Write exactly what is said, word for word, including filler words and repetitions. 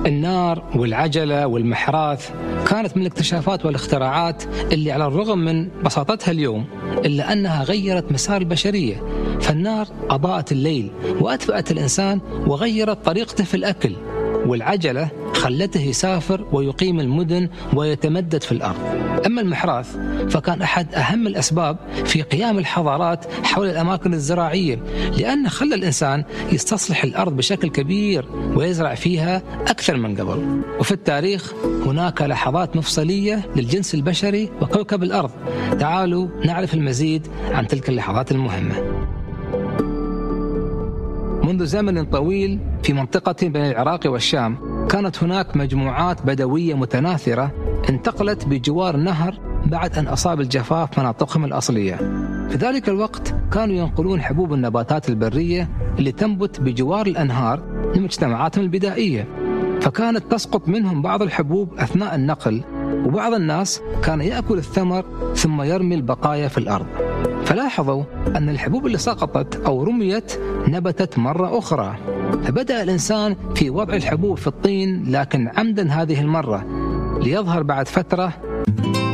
النار والعجلة والمحراث كانت من الاكتشافات والاختراعات اللي على الرغم من بساطتها اليوم إلا أنها غيرت مسار البشرية. فالنار أضاءت الليل وأدفأت الإنسان وغيرت طريقته في الأكل، والعجلة خلته يسافر ويقيم المدن ويتمدد في الأرض. أما المحراث فكان أحد أهم الأسباب في قيام الحضارات حول الأماكن الزراعية، لأنه خلى الإنسان يستصلح الأرض بشكل كبير ويزرع فيها أكثر من قبل. وفي التاريخ هناك لحظات مفصلية للجنس البشري وكوكب الأرض. تعالوا نعرف المزيد عن تلك اللحظات المهمة. منذ زمن طويل في منطقة بين العراق والشام كانت هناك مجموعات بدوية متناثرة انتقلت بجوار نهر بعد أن أصاب الجفاف مناطقهم الأصلية. في ذلك الوقت كانوا ينقلون حبوب النباتات البرية اللي تنبت بجوار الأنهار لمجتمعاتهم البدائية، فكانت تسقط منهم بعض الحبوب أثناء النقل، وبعض الناس كان يأكل الثمر ثم يرمي البقايا في الأرض. فلاحظوا أن الحبوب اللي سقطت أو رميت نبتت مرة أخرى، فبدأ الإنسان في وضع الحبوب في الطين، لكن عمدا هذه المرة ليظهر بعد فترة